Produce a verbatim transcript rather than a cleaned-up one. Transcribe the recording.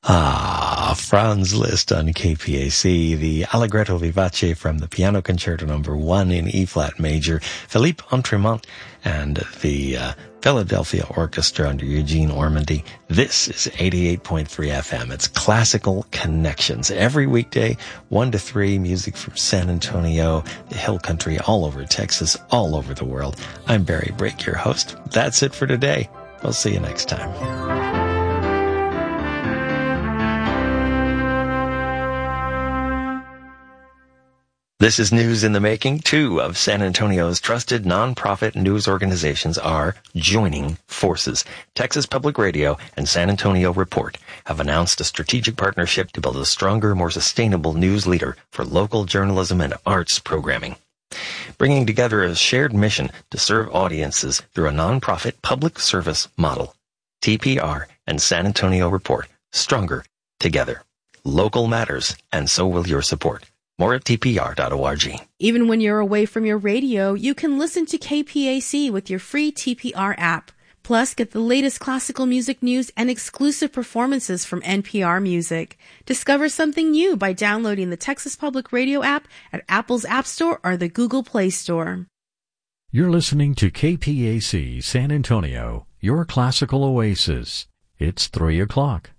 Ah, Franz Liszt on K P A C, the Allegretto Vivace from the Piano Concerto number one in E-flat major, Philippe Entremont, and the uh, Philadelphia Orchestra under Eugene Ormandy. This is eighty-eight point three F M. It's Classical Connections. Every weekday, one to three, music from San Antonio, the Hill Country, all over Texas, all over the world. I'm Barry Brake, your host. That's it for today. We'll see you next time. This is news in the making. Two of San Antonio's trusted nonprofit news organizations are joining forces. Texas Public Radio and San Antonio Report have announced a strategic partnership to build a stronger, more sustainable news leader for local journalism and arts programming, bringing together a shared mission to serve audiences through a nonprofit public service model. T P R and San Antonio Report, stronger together. Local matters, and so will your support. More at T P R dot org. Even when you're away from your radio, you can listen to K P A C with your free T P R app. Plus, get the latest classical music news and exclusive performances from N P R Music. Discover something new by downloading the Texas Public Radio app at Apple's App Store or the Google Play Store. You're listening to K P A C San Antonio, your classical oasis. It's three o'clock.